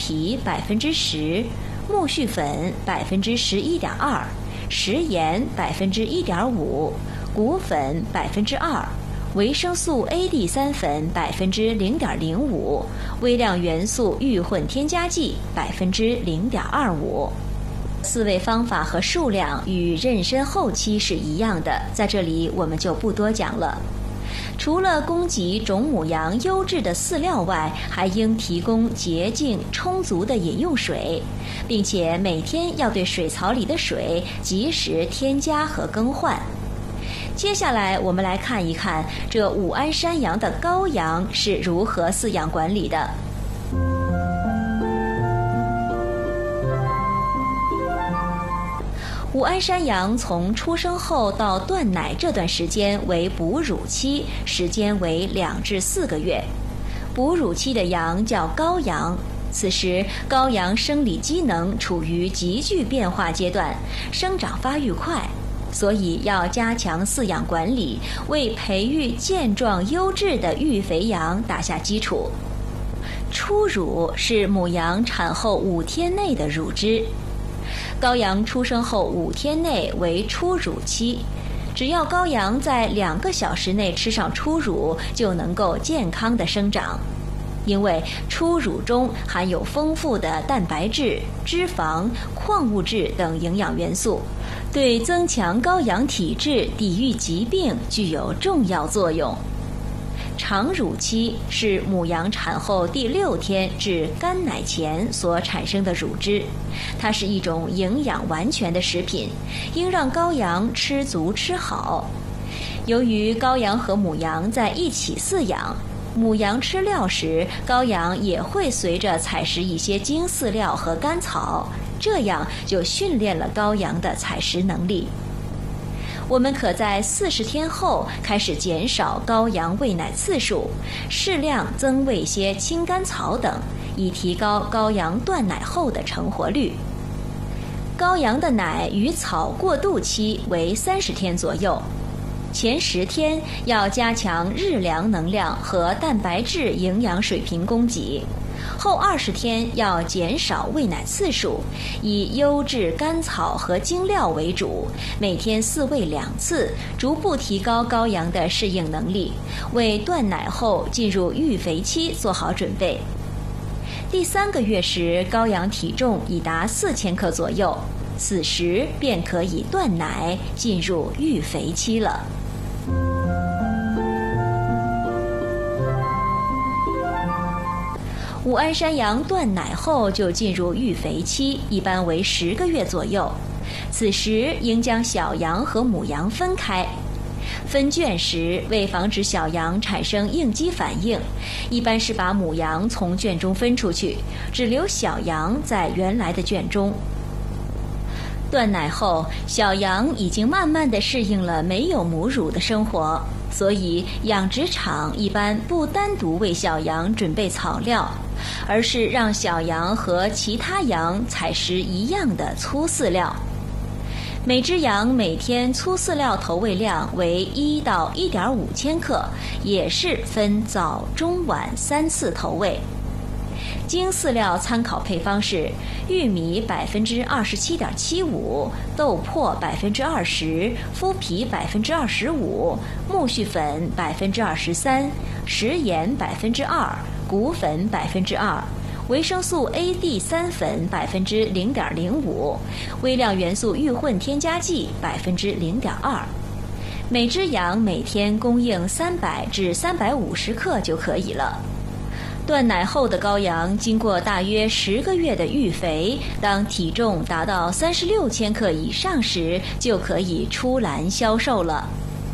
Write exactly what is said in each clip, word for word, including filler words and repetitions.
皮百分之十，苜蓿粉百分之十一点二，食盐百分之一点五，谷粉百分之二，维生素 A D 三 粉百分之零点零五，微量元素遇混添加剂百分之零点二五。四味方法和数量与妊娠后期是一样的，在这里我们就不多讲了。除了供给种母羊优质的饲料外，还应提供洁净充足的饮用水，并且每天要对水槽里的水及时添加和更换。接下来我们来看一看这武安山羊的羔羊是如何饲养管理的。武安山羊从出生后到断奶这段时间为哺乳期，时间为两至四个月。哺乳期的羊叫羔羊，此时羔羊生理机能处于急剧变化阶段，生长发育快，所以要加强饲养管理，为培育健壮优质的育肥羊打下基础。初乳是母羊产后五天内的乳汁。羔羊出生后五天内为初乳期，只要羔羊在两个小时内吃上初乳，就能够健康的生长。因为初乳中含有丰富的蛋白质、脂肪、矿物质等营养元素，对增强羔羊体质、抵御疾病具有重要作用。长乳期是母羊产后第六天至干奶前所产生的乳汁，它是一种营养完全的食品，应让羔羊吃足吃好。由于羔羊和母羊在一起饲养，母羊吃料时，羔羊也会随着采食一些精饲料和干草，这样就训练了羔羊的采食能力。我们可在四十天后开始减少羔羊喂奶次数，适量增喂些青甘草等，以提高羔羊断奶后的成活率。羔羊的奶与草过渡期为三十天左右，前十天要加强日粮能量和蛋白质营养水平供给，后二十天要减少喂奶次数，以优质干草和精料为主，每天饲喂两次，逐步提高羔羊的适应能力，为断奶后进入育肥期做好准备。第三个月时，羔羊体重已达四千克左右，此时便可以断奶，进入育肥期了。武安山羊断奶后就进入育肥期，一般为十个月左右。此时应将小羊和母羊分开。分圈时，为防止小羊产生应激反应，一般是把母羊从圈中分出去，只留小羊在原来的圈中。断奶后，小羊已经慢慢地适应了没有母乳的生活，所以养殖场一般不单独为小羊准备草料，而是让小羊和其他羊采食一样的粗饲料。每只羊每天粗饲料投喂量为一到一点五千克，也是分早中晚三次投喂。精饲料参考配方是玉米百分之二十七点七五，豆粕百分之二十，麸皮百分之二十五，苜蓿粉百分之二十三，食盐百分之二，谷粉百分之二，维生素 A D 三 粉百分之零点零五，微量元素遇混添加剂百分之零点二。每只羊每天供应三百至三百五十克就可以了。断奶后的羔羊经过大约十个月的育肥，当体重达到三十六千克以上时，就可以出栏销售了。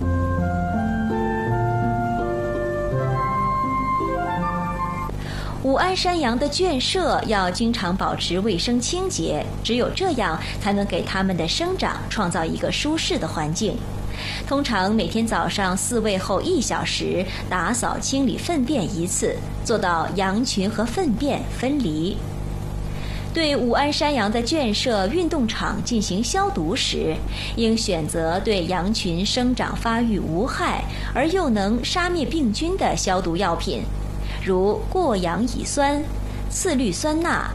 武安山羊的圈舍要经常保持卫生清洁，只有这样才能给它们的生长创造一个舒适的环境。通常每天早上饲喂后一小时，打扫清理粪便一次，做到羊群和粪便分离。对武安山羊的圈舍、运动场进行消毒时，应选择对羊群生长发育无害而又能杀灭病菌的消毒药品，如过氧乙酸、次氯酸钠、